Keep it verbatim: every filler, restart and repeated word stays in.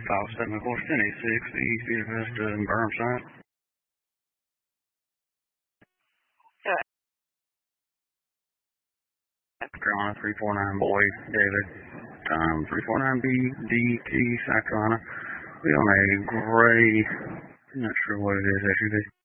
five seven four, ten eighty-six, the East Vista Vista and Berm site. Carolina three four nine Boyd, David. Um, three four nine B, D T, South Carolina. We on a gray, I'm not sure what it is, S U V.